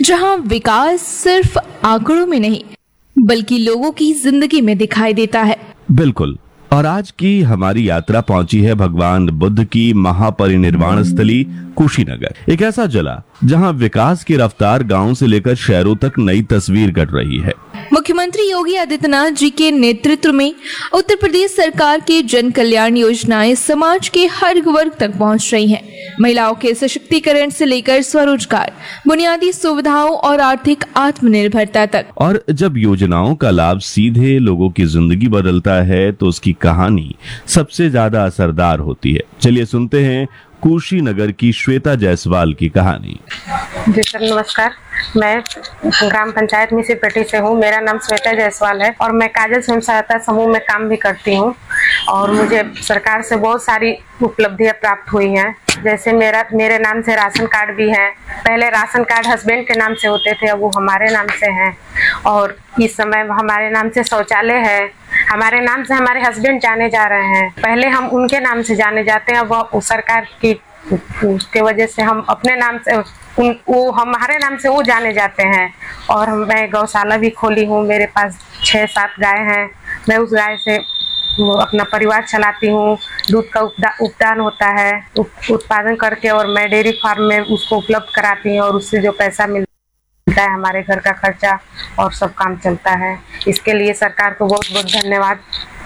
जहां विकास सिर्फ आंकड़ों में नहीं बल्कि लोगों की जिंदगी में दिखाई देता है। बिल्कुल। और आज की हमारी यात्रा पहुंची है भगवान बुद्ध की महापरिनिर्वाण स्थली कुशीनगर, एक ऐसा जिला जहां विकास की रफ्तार गांव से लेकर शहरों तक नई तस्वीर गढ़ रही है। मुख्यमंत्री योगी आदित्यनाथ जी के नेतृत्व में उत्तर प्रदेश सरकार की जन कल्याण योजनाएं समाज के हर वर्ग तक पहुंच रही हैं। महिलाओं के सशक्तिकरण से लेकर स्वरोजगार, बुनियादी सुविधाओं और आर्थिक आत्मनिर्भरता तक। और जब योजनाओं का लाभ सीधे लोगों की जिंदगी बदलता है तो उसकी कहानी सबसे ज्यादा असरदार होती है। चलिए सुनते हैं कुशीनगर की श्वेता जायसवाल की कहानी। जी सर, नमस्कार। मैं ग्राम पंचायत मिसिरपेटी से हूँ। मेरा नाम श्वेता जायसवाल है और मैं काजल स्वयं सहायता समूह में काम भी करती हूँ और मुझे सरकार से बहुत सारी उपलब्धियाँ प्राप्त हुई हैं। जैसे मेरे नाम से राशन कार्ड भी है। पहले राशन कार्ड हस्बैंड के नाम से होते थे, अब वो हमारे नाम से हैं। और इस समय हमारे नाम से शौचालय है। हमारे नाम से हमारे हस्बैंड जाने जा रहे हैं। पहले हम उनके नाम से जाने जाते हैं, अब सरकार की वजह से हम अपने नाम से वो हमारे नाम से वो जाने जाते हैं। और मैं गौशाला भी खोली हूँ। मेरे पास 6-7 गाय हैं। मैं उस गाय से अपना परिवार चलाती हूँ। दूध का उपदान होता है, उत्पादन करके और मैं डेयरी फार्म में उसको उपलब्ध कराती हूँ और उससे जो पैसा मिलता है हमारे घर का खर्चा और सब काम चलता है। इसके लिए सरकार को बहुत बहुत धन्यवाद।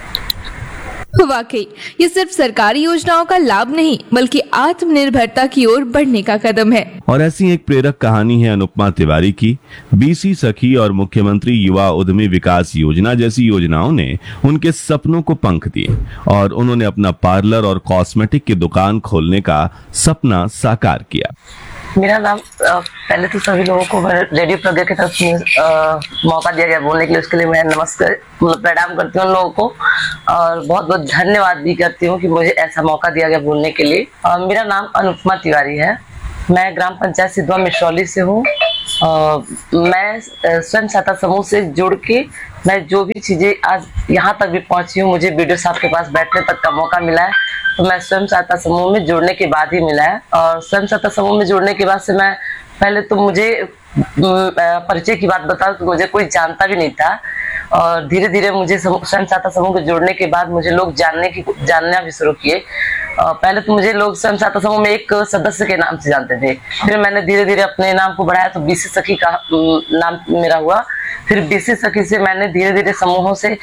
वाकई ये सिर्फ सरकारी योजनाओं का लाभ नहीं बल्कि आत्मनिर्भरता की ओर बढ़ने का कदम है। और ऐसी एक प्रेरक कहानी है अनुपमा तिवारी की। बीसी सखी और मुख्यमंत्री युवा उद्यमी विकास योजना जैसी योजनाओं ने उनके सपनों को पंख दिए और उन्होंने अपना पार्लर और कॉस्मेटिक की दुकान खोलने का सपना साकार किया। मेरा नाम पहले तो सभी लोगों को रेडियो प्रज्ञा की तरफ से मौका दिया गया बोलने के लिए, उसके लिए मैं नमस्कार प्रणाम करती हूँ उन लोगों को और बहुत बहुत धन्यवाद भी करती हूँ कि मुझे ऐसा मौका दिया गया बोलने के लिए। मेरा नाम अनुपमा तिवारी है। मैं ग्राम पंचायत सिद्धवा मिश्रौली से हूँ। मैं स्वयं सहायता समूह से जुड़ के मैं जो भी चीजें आज यहाँ तक भी पहुंची हूँ, मुझे वीडियो साहब के पास बैठने तक का मौका मिला है तो मैं स्वयं सहायता समूह में जुड़ने के बाद ही मिला है। और स्वयं सहायता समूह में जुड़ने के बाद से मैं पहले तो मुझे परिचय की बात बताऊं तो मुझे कोई जानता भी नहीं था और धीरे धीरे मुझे स्वयं सहायता समूह में जुड़ने के बाद मुझे लोग जानना भी शुरू किए। पहले तो मुझे लोग स्वयं सहायता समूह में एक सदस्य के नाम से जानते थे, फिर मैंने धीरे धीरे अपने नाम को बढ़ाया तो बीसी सखी का नाम मेरा हुआ। फिर बीसी सखी से मैंने धीरे धीरे समूहों से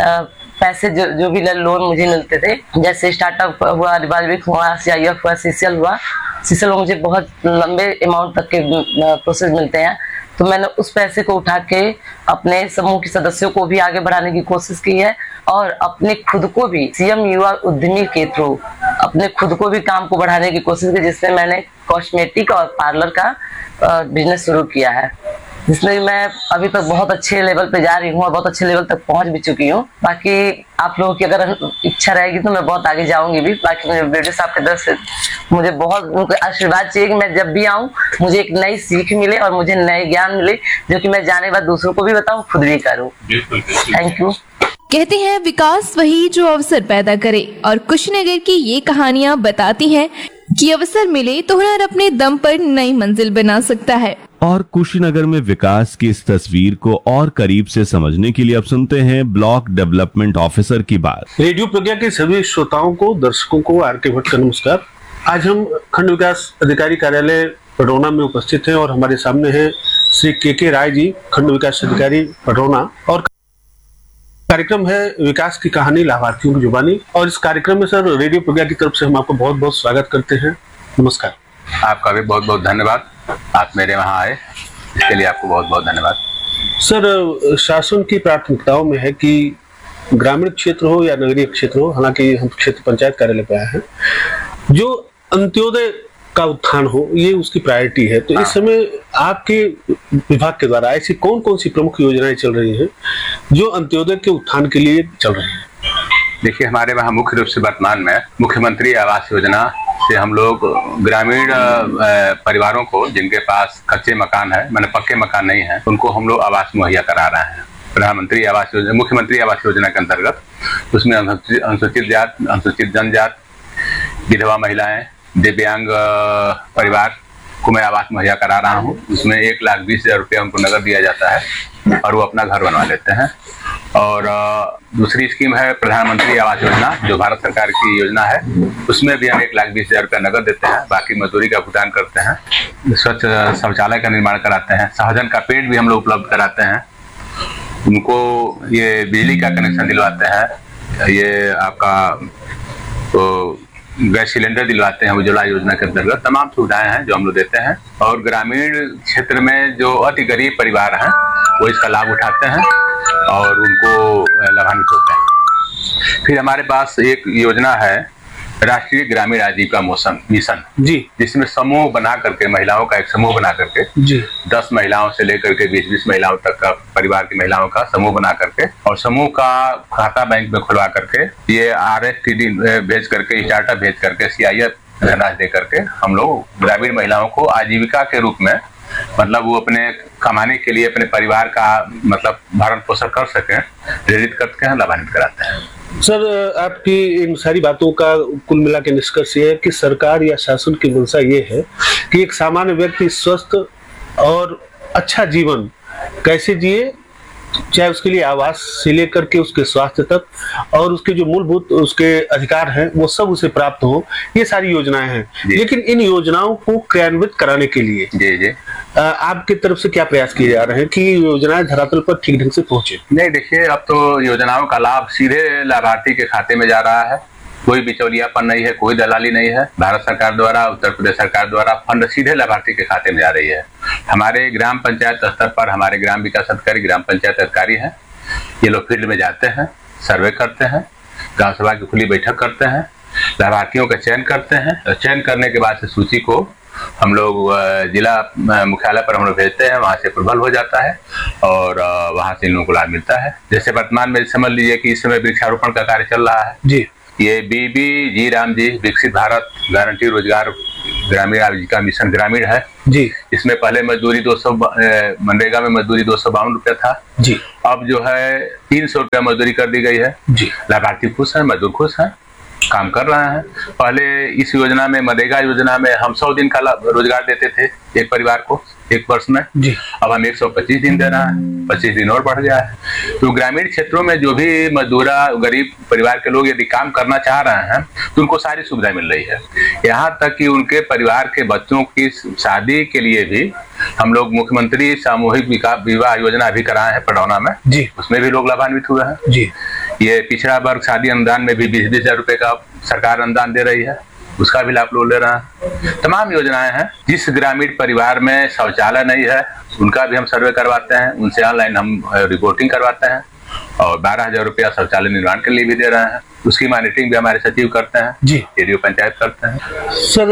पैसे जो भी लोन मुझे मिलते थे, जैसे स्टार्टअप हुआ, रिवाल्विंग हुआ, CIF हुआ, सीसीएल हुआ। सीसीएल में मुझे बहुत लंबे अमाउंट तक के प्रोसेस मिलते हैं तो मैंने उस पैसे को उठा के अपने समूह के सदस्यों को भी आगे बढ़ाने की कोशिश की है और अपने खुद को भी CM युवा उद्यमी के थ्रू अपने खुद को भी काम को बढ़ाने की कोशिश की, जिसमें मैंने कॉस्मेटिक और पार्लर का बिजनेस शुरू किया है, जिसमें मैं अभी तक बहुत अच्छे लेवल पे जा रही हूँ और बहुत अच्छे लेवल तक पहुंच भी चुकी हूँ। बाकी आप लोगों की अगर इच्छा रहेगी तो मैं बहुत आगे जाऊंगी भी। बाकी मेरे बेटे साहब के तरफ से मुझे बहुत उनका आशीर्वाद चाहिए कि मैं जब भी आऊँ मुझे एक नई सीख मिले और मुझे नए ज्ञान मिले जो कि मैं जाने बाद दूसरों को भी बताऊँ, खुद भी करूँ। Thank you. कहते हैं विकास वही जो अवसर पैदा करे और कुशीनगर की ये कहानियां बताती हैं कि अवसर मिले तो हुनर अपने दम पर नई मंजिल बना सकता है। और कुशीनगर में विकास की इस तस्वीर को और करीब से समझने के लिए अब सुनते हैं ब्लॉक डेवलपमेंट ऑफिसर की बात। रेडियो प्रज्ञा के सभी श्रोताओं को, दर्शकों को आर.के. भट्ट का नमस्कार। आज हम खंड विकास अधिकारी कार्यालय पटरौना में उपस्थित हैं और हमारे सामने हैं श्री के राय जी, खंड विकास अधिकारी पटरौना। और कार्यक्रम है विकास की कहानी लाभार्थियों की जुबानी और इस कार्यक्रम में सर रेडियो प्रज्ञा की तरफ से हम आपको बहुत बहुत स्वागत करते हैं। नमस्कार। आपका भी बहुत बहुत धन्यवाद, आप मेरे वहाँ आए इसके लिए आपको बहुत बहुत धन्यवाद। सर, शासन की प्राथमिकताओं में है कि ग्रामीण क्षेत्र हो या नगरीय क्षेत्र हो, हालांकि हम क्षेत्र पंचायत कार्यालय पे आए हैं, जो अंत्योदय का उत्थान हो ये उसकी प्रायोरिटी है। तो इस समय आपके विभाग के द्वारा ऐसी कौन कौन सी प्रमुख योजनाएं चल रही हैं जो अंत्योदय के उत्थान के लिए चल रही हैं? देखिए, हमारे वहाँ मुख्य रूप से वर्तमान में मुख्यमंत्री आवास योजना से हम लोग ग्रामीण परिवारों को जिनके पास कच्चे मकान है, मैंने पक्के मकान नहीं है, उनको हम लोग आवास मुहैया करा रहे हैं। प्रधानमंत्री आवास योजना, मुख्यमंत्री आवास योजना के अंतर्गत उसमें अनुसूचित जात, अनुसूचित जनजात, विधवा महिलाएं, दिव्यांग परिवार को मैं आवास मुहैया करा रहा हूँ। उसमें 1,20,000 रुपया उनको नगद दिया जाता है और वो अपना घर बनवा लेते हैं। और दूसरी स्कीम है प्रधानमंत्री आवास योजना, जो भारत सरकार की योजना है। उसमें भी हम 1,20,000 रुपया नगद देते हैं, बाकी मजदूरी का भुगतान करते हैं। स्वच्छ शौचालय का निर्माण कराते हैं, सहजन का पेड़ भी हम लोग उपलब्ध कराते हैं। उनको ये बिजली का कनेक्शन दिलवाते हैं, ये आपका तो गैस सिलेंडर दिलवाते हैं उज्ज्वला योजना के अंतर्गत। तमाम सुविधाएं हैं जो हम लोग देते हैं। और ग्रामीण क्षेत्र में जो अति गरीब परिवार हैं वो इसका लाभ उठाते हैं और उनको लाभान्वित होते हैं। फिर हमारे पास एक योजना है राष्ट्रीय ग्रामीण आजीविका मिशन जी, जिसमें समूह बना करके, महिलाओं का एक समूह बना करके जी 10 महिलाओं से लेकर के 20-20 महिलाओं तक का परिवार की महिलाओं का समूह बना करके और समूह का खाता बैंक में खुलवा करके ये RFTD भेज करके, स्टार्टअप भेज करके, CIF धनराशि दे करके हम लोग ग्रामीण महिलाओं को आजीविका के रूप में, मतलब वो अपने कमाने के लिए अपने परिवार का मतलब भरण पोषण कर सकें, प्रेरित करके हम लाभान्वित कराते हैं। सर, आपकी इन सारी बातों का कुल मिला के निष्कर्ष ये है कि सरकार या शासन की मंशा ये है कि एक सामान्य व्यक्ति स्वस्थ और अच्छा जीवन कैसे जिए, चाहे उसके लिए आवास से लेकर के उसके स्वास्थ्य तक और उसके जो मूलभूत उसके अधिकार हैं वो सब उसे प्राप्त हो, ये सारी योजनाएं हैं। लेकिन इन योजनाओं को क्रियान्वित कराने के लिए जी आपकी तरफ से क्या प्रयास किए जा रहे हैं कि योजनाएं धरातल पर ठीक ढंग से पहुंचे? नहीं, देखिए, अब तो योजनाओं का लाभ सीधे लाभार्थी के खाते में जा रहा है। कोई बिचौलियापन नहीं है, कोई दलाली नहीं है। भारत सरकार द्वारा, उत्तर प्रदेश सरकार द्वारा फंड सीधे लाभार्थी के खाते में जा रही है। हमारे ग्राम पंचायत स्तर पर हमारे ग्राम विकास अधिकारी, ग्राम पंचायत अधिकारी हैं, ये लोग फील्ड में जाते हैं, सर्वे करते हैं, ग्राम सभा की खुली बैठक करते हैं, लाभार्थियों का चयन करते हैं और चयन करने के बाद से सूची को हम लोग जिला मुख्यालय पर हम लोग भेजते हैं, वहाँ से अप्रूवल हो जाता है और वहाँ से इन लोगों को लाभ मिलता है। जैसे वर्तमान में समझ लीजिए कि इस समय वृक्षारोपण का कार्य चल रहा है जी। ये BBG राम जी विकसित भारत गारंटी रोजगार ग्रामीण आजीविका मिशन ग्रामीण है जी। इसमें पहले मजदूरी 200 मनरेगा में मजदूरी 252 रुपया था जी। अब जो है 300 रुपया मजदूरी कर दी गई है जी। लाभार्थी खुश है, मजदूर खुश है, काम कर रहे हैं। पहले इस योजना में, मनरेगा योजना में हम 100 दिन का रोजगार देते थे एक परिवार को एक वर्ष में जी। अब हम 125 दिन दे रहे हैं, 25 दिन और बढ़ गया है। तो ग्रामीण क्षेत्रों में जो भी मजदूरा गरीब परिवार के लोग यदि काम करना चाह रहे हैं तो उनको सारी सुविधा मिल रही है। यहाँ तक कि उनके परिवार के बच्चों की शादी के लिए भी हम लोग मुख्यमंत्री सामूहिक विवाह योजना भी कराए हैं पडौना में जी। उसमें भी लोग लाभान्वित हुए हैं जी। ये पिछड़ा वर्ग शादी अनुदान में भी 20-20 हजार रुपए का सरकार अनुदान दे रही है, उसका भी लाभ लोग ले रहे हैं। तमाम योजनाएं हैं। जिस ग्रामीण परिवार में शौचालय नहीं है उनका भी हम सर्वे करवाते हैं, उनसे ऑनलाइन हम रिपोर्टिंग करवाते हैं और 12,000 रुपया शौचालय निर्माण के लिए भी दे रहे हैं। उसकी मॉनिटरिंग भी हमारे सचिव करते हैं जी। रेडियो पंचायत करते हैं। सर,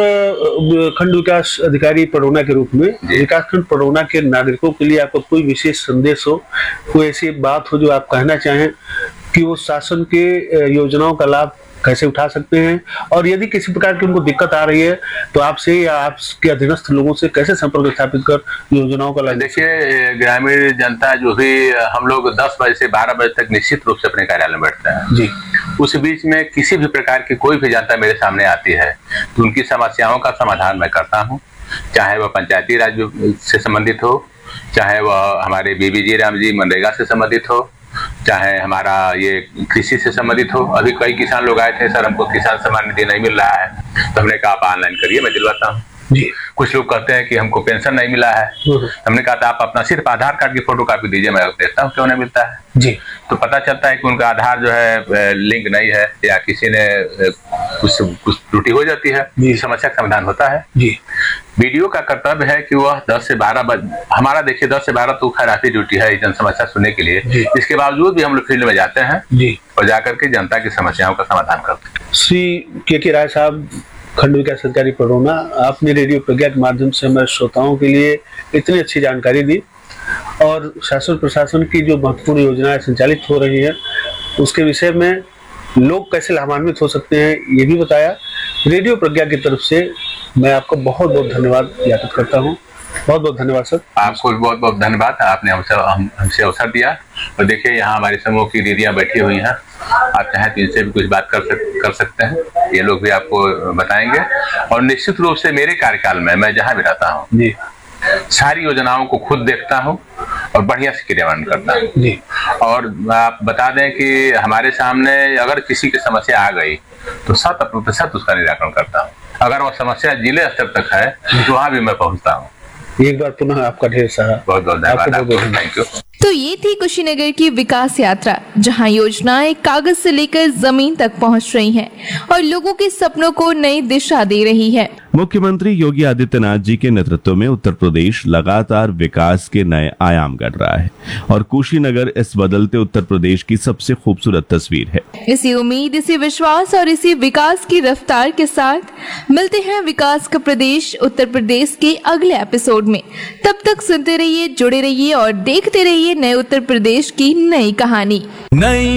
खंड विकास अधिकारी पडौना के रूप में विकासखंड पडौना के नागरिकों के लिए आपका कोई विशेष संदेश हो, कोई ऐसी बात हो जो आप कहना चाहें कि वो शासन के योजनाओं का लाभ कैसे उठा सकते हैं और यदि किसी प्रकार की उनको दिक्कत आ रही है तो आपसे या आपके अधीनस्थ लोगों से कैसे संपर्क स्थापित कर योजनाओं का लाभ? देखिए, ग्रामीण जनता जो भी हम लोग 10 बजे से 12 बजे तक निश्चित रूप से अपने कार्यालय में बैठते हैं जी। उस बीच में किसी भी प्रकार की कोई भी जनता मेरे सामने आती है तो उनकी समस्याओं का समाधान मैं करता हूँ, चाहे वह पंचायती राज से संबंधित हो, चाहे वह हमारे BBG राम जी मनरेगा से संबंधित हो, चाहे हमारा ये कृषि से संबंधित हो। अभी कई किसान लोग आए थे, सर हमको किसान सम्मान निधि नहीं मिल रहा है, तो हमने कहा आप ऑनलाइन करिए, मैं दिलवाता हूँ जी। कुछ लोग कहते हैं कि हमको पेंशन नहीं मिला है, हमने कहा था आप अपना सिर्फ आधार कार्ड की फोटो कॉपी दीजिए, मैं देखता हूँ क्यों नहीं मिलता है जी। तो पता चलता है कि उनका आधार जो है लिंक नहीं है या किसी ने कुछ त्रुटि हो जाती है, समस्या का समाधान होता है जी। वीडियो का कर्तव्य है कि वह 10 से 12 बजे, हमारा देखिए 10 से 12 तो खैर आपकी ड्यूटी है जन समस्या सुनने के लिए, इसके बावजूद भी हम लोग फील्ड में जाते हैं जी और जाकर के जनता की समस्याओं का समाधान करते हैं। श्री के राय साहब, खंड विकास अधिकारी पडौना, आपने रेडियो प्रज्ञा के माध्यम से हमारे श्रोताओं के लिए इतनी अच्छी जानकारी दी और शासन प्रशासन की जो महत्वपूर्ण योजनाएं संचालित हो रही हैं उसके विषय में लोग कैसे लाभान्वित हो सकते हैं ये भी बताया। रेडियो प्रज्ञा की तरफ से मैं आपको बहुत बहुत धन्यवाद ज्ञापित करता हूँ। बहुत बहुत धन्यवाद सर। आपको भी बहुत बहुत धन्यवाद, आपने हमसे अवसर दिया। और देखिए यहाँ हमारे समूह की दीदियाँ बैठी हुई हैं, आप चाहें तो इनसे भी कुछ बात कर सकते हैं, ये लोग भी आपको बताएंगे। और निश्चित रूप से मेरे कार्यकाल में मैं जहाँ भी रहता हूँ जी, सारी योजनाओं को खुद देखता हूँ और बढ़िया से क्रियान्वयन करता हूँ जी। और आप बता दें कि हमारे सामने अगर किसी की समस्या आ गई तो 100% उसका निराकरण करता हूँ। अगर वो समस्या जिले स्तर तक है तो वहाँ भी मैं पहुँचता हूँ। एक बार पुनः आपका ढेर सारा बहुत बहुत धन्यवाद, थैंक यू। तो ये थी कुशीनगर की विकास यात्रा, जहां योजनाएं कागज से लेकर जमीन तक पहुंच रही हैं और लोगों के सपनों को नई दिशा दे रही है। मुख्यमंत्री योगी आदित्यनाथ जी के नेतृत्व में उत्तर प्रदेश लगातार विकास के नए आयाम गढ़ रहा है और कुशीनगर इस बदलते उत्तर प्रदेश की सबसे खूबसूरत तस्वीर है। इसी उम्मीद, इसी विश्वास और इसी विकास की रफ्तार के साथ मिलते हैं विकास का प्रदेश उत्तर प्रदेश के अगले एपिसोड में। तब तक सुनते रहिए, जुड़े रहिए और देखते रहिए नए उत्तर प्रदेश की नई कहानी।